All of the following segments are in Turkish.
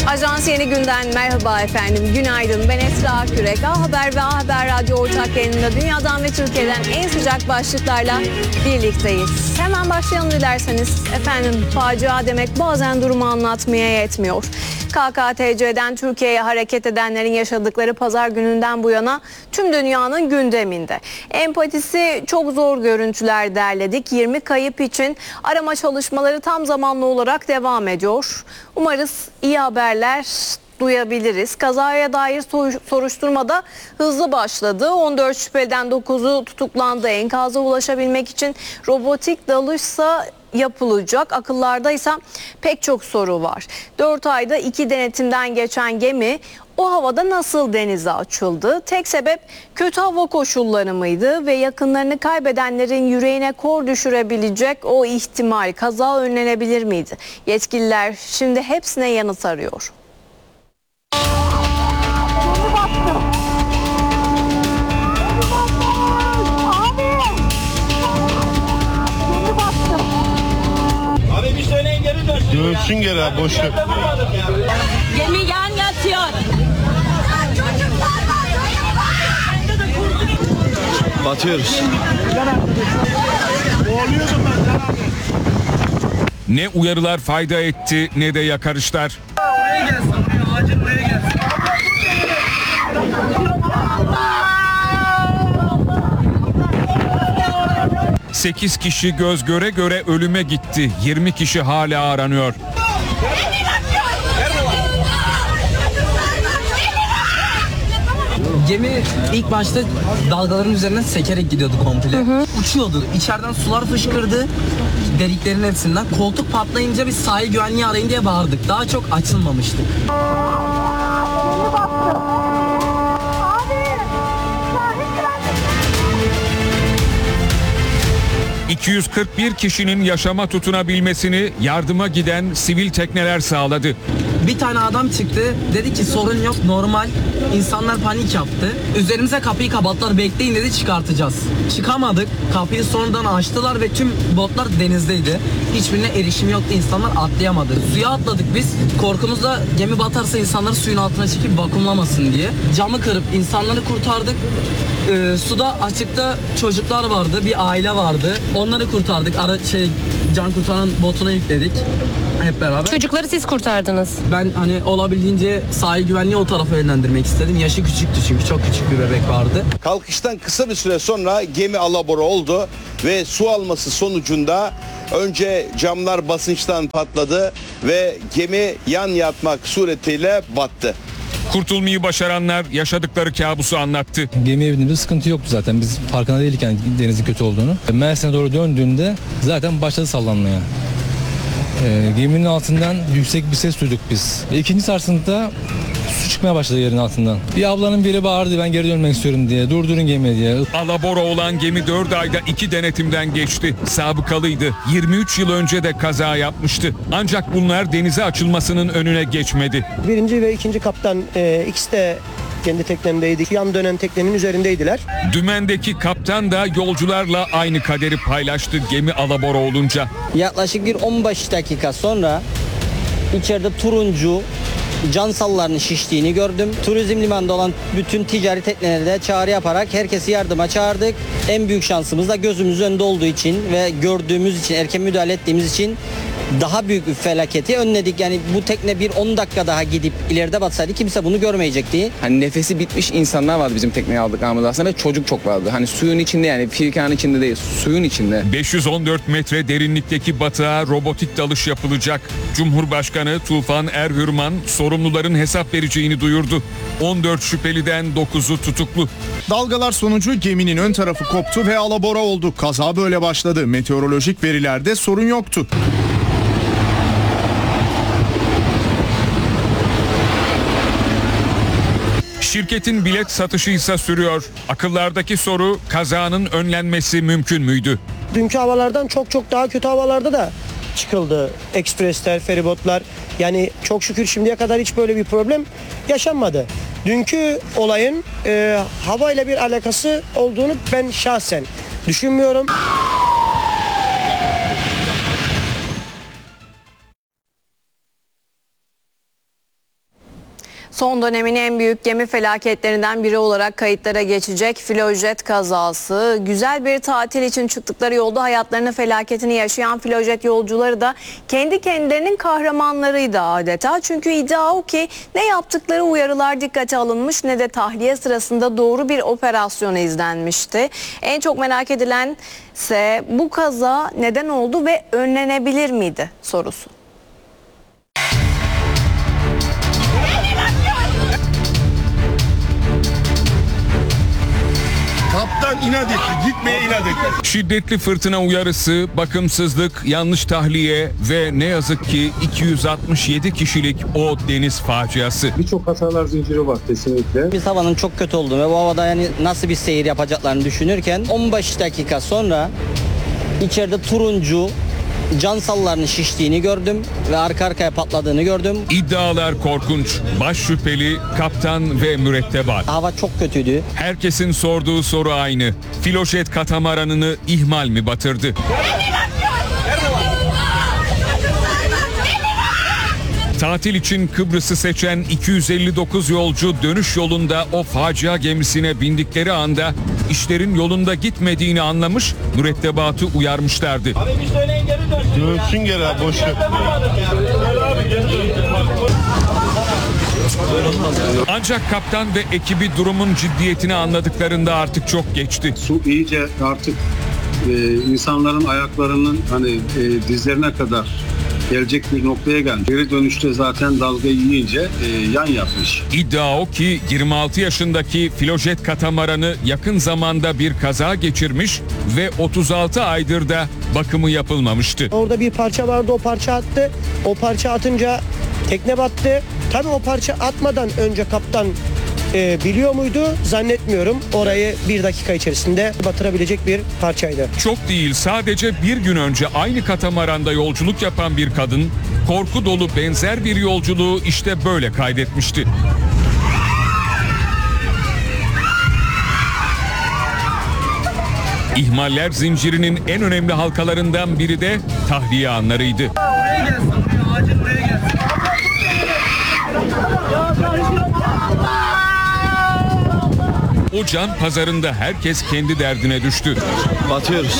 Ajans Yeni Günden merhaba efendim, günaydın. Ben Esra Akürek. A Haber ve A Haber Radyo ortak yayınında dünyadan ve Türkiye'den en sıcak başlıklarla birlikteyiz. Hemen başlayalım dilerseniz. Efendim, facia demek bazen durumu anlatmaya yetmiyor. KKTC'den Türkiye'ye hareket edenlerin yaşadıkları pazar gününden bu yana tüm dünyanın gündeminde. Empatisi çok zor görüntüler derledik. 20 kayıp için arama çalışmaları tam zamanlı olarak devam ediyor. Umarız iyi haberler duyabiliriz. Kazaya dair soruşturmada hızlı başladı. 14 şüpheliden 9'u tutuklandı. Enkaza ulaşabilmek için robotik dalışsa yapılacak. Akıllarda ise pek çok soru var. 4 ayda 2 denetimden geçen gemi o havada nasıl denize açıldı? Tek sebep kötü hava koşulları mıydı ve yakınlarını kaybedenlerin yüreğine kor düşürebilecek o ihtimal, kaza önlenebilir miydi? Yetkililer şimdi hepsine yanıt arıyor. Dönsün geri abi, boş ver. Gemi yan yatıyor. Batıyoruz. Ne uyarılar fayda etti ne de yakarışlar. Buraya gelsin, acil buraya gelsin. 8 kişi göz göre göre ölüme gitti. 20 kişi hala aranıyor. Gemi ilk başta dalgaların üzerinden sekerek gidiyordu komple. Uçuyordu. İçeriden sular fışkırdı. Deliklerin hepsinden. Koltuk patlayınca biz sahil güvenliği arayın diye bağırdık. Daha çok açılmamıştık. 241 kişinin yaşama tutunabilmesini yardıma giden sivil tekneler sağladı. Bir tane adam çıktı. Dedi ki sorun yok, normal. İnsanlar panik yaptı. Üzerimize kapıyı kapattılar, bekleyin dedi, çıkartacağız. Çıkamadık. Kapıyı sonradan açtılar ve tüm botlar denizdeydi. Hiçbirine erişim yoktu. İnsanlar atlayamadı. Suya atladık biz. Korkumuzda gemi batarsa insanları suyun altına çekip vakumlamasın diye. Camı kırıp insanları kurtardık. Suda açıkta çocuklar vardı, bir aile vardı. Onları kurtardık. Can kurtaran botuna yükledik hep beraber. Çocukları siz kurtardınız. Ben hani olabildiğince sahil güvenliği o tarafa yönlendirmek istedim. Yaşı küçüktü çünkü çok küçük bir bebek vardı. Kalkıştan kısa bir süre sonra gemi alabora oldu ve su alması sonucunda önce camlar basınçtan patladı ve gemi yan yatmak suretiyle battı. Kurtulmayı başaranlar yaşadıkları kabusu anlattı. Gemiye bindiğimizde sıkıntı yoktu zaten. Biz farkında değildik yani denizin kötü olduğunu. Mersin'e doğru döndüğünde zaten başladı sallanmaya. Geminin altından yüksek bir ses duyduk biz. İkinci sarsıntıda su çıkmaya başladı yerin altından. Bir ablanın biri bağırdı, ben geri dönmek istiyorum diye. Durdurun gemiyi diye. Alabora olan gemi 4 ayda 2 denetimden geçti. Sabıkalıydı. 23 yıl önce de kaza yapmıştı. Ancak bunlar denize açılmasının önüne geçmedi. Birinci ve ikinci kaptan ikisi de kendi teknemdeydi. Yan dönen teknenin üzerindeydiler. Dümendeki kaptan da yolcularla aynı kaderi paylaştı gemi alabora olunca. Yaklaşık bir 15 dakika sonra içeride turuncu can sallarının şiştiğini gördüm. Turizm limanında olan bütün ticari teknelere de çağrı yaparak herkesi yardıma çağırdık. En büyük şansımız da gözümüzün önünde olduğu için ve gördüğümüz için, erken müdahale ettiğimiz için daha büyük bir felaketi önledik. Yani bu tekne bir 10 dakika daha gidip ileride batsaydı kimse bunu görmeyecekti. Hani nefesi bitmiş insanlar vardı bizim tekneye aldıklarımızda aslında ve çocuk çok vardı. Hani suyun içinde, yani firkanın içinde değil, suyun içinde. 514 metre derinlikteki batığa robotik dalış yapılacak. Cumhurbaşkanı Tufan Erhürman sorumluların hesap vereceğini duyurdu. 14 şüpheliden 9'u tutuklu. Dalgalar sonucu geminin ön tarafı koptu ve alabora oldu. Kaza böyle başladı. Meteorolojik verilerde sorun yoktu. Şirketin bilet satışı ise sürüyor. Akıllardaki soru, kazanın önlenmesi mümkün müydü? Dünkü havalardan çok daha kötü havalarda da çıkıldı. Ekspresler, feribotlar. Yani çok şükür şimdiye kadar hiç böyle bir problem yaşanmadı. Dünkü olayın havayla bir alakası olduğunu ben şahsen düşünmüyorum. Son dönemin en büyük gemi felaketlerinden biri olarak kayıtlara geçecek Filojet kazası. Güzel bir tatil için çıktıkları yolda hayatlarının felaketini yaşayan Filojet yolcuları da kendi kendilerinin kahramanlarıydı adeta. Çünkü iddia o ki ne yaptıkları uyarılar dikkate alınmış ne de tahliye sırasında doğru bir operasyon izlenmişti. En çok merak edilen ise bu kaza neden oldu ve önlenebilir miydi sorusu. Kaptan inat etti, gitmeye inat etti. Şiddetli fırtına uyarısı, bakımsızlık, yanlış tahliye ve ne yazık ki 267 kişilik o deniz faciası. Birçok hatalar zinciri var kesinlikle. Biz havanın çok kötü olduğunu ve bu havada yani nasıl bir seyir yapacaklarını düşünürken 15 dakika sonra içeride turuncu can sallarının şiştiğini gördüm ve arka arkaya patladığını gördüm. İddialar korkunç. Baş şüpheli, kaptan ve mürettebat. Hava çok kötüydü. Herkesin sorduğu soru aynı. Filojet katamaranını ihmal mi batırdı? Tatil için Kıbrıs'ı seçen 259 yolcu dönüş yolunda o facia gemisine bindikleri anda işlerin yolunda gitmediğini anlamış, mürettebatı uyarmışlardı. Dönsün geri abi, boş ver. Ancak kaptan ve ekibi durumun ciddiyetini anladıklarında artık çok geçti. Su iyice artık insanların ayaklarının dizlerine kadar gelecek bir noktaya gelmiş. Geri dönüşte zaten dalga yiyince yan yapmış. İddia o ki 26 yaşındaki Filojet katamaranı yakın zamanda bir kaza geçirmiş ve 36 aydır da bakımı yapılmamıştı. Orada bir parça vardı, o parça attı. O parça atınca tekne battı. Tabii o parça atmadan önce kaptan biliyor muydu? Zannetmiyorum. Orayı bir dakika içerisinde batırabilecek bir parçaydı. Çok değil, sadece bir gün önce aynı katamaranda yolculuk yapan bir kadın korku dolu benzer bir yolculuğu işte böyle kaydetmişti. İhmaller zincirinin en önemli halkalarından biri de tahliye anlarıydı. Buraya gelsin, acil buraya gelsin. O can pazarında herkes kendi derdine düştü. Batıyoruz.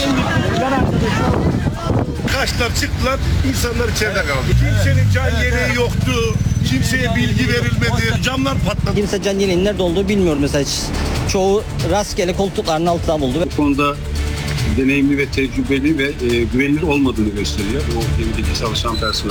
Kaçlar çıktılar, insanlar içeride kaldı. Kimsenin can yeleği yoktu. Kimseye bilgi verilmedi. Camlar patladı. Kimse can yeleğinin nerede olduğu bilmiyor mesela. Çoğu rastgele koltukların altına buldu. Bu konuda deneyimli ve tecrübeli ve güvenilir olmadığını gösteriyor. O gemideki çalışan personel.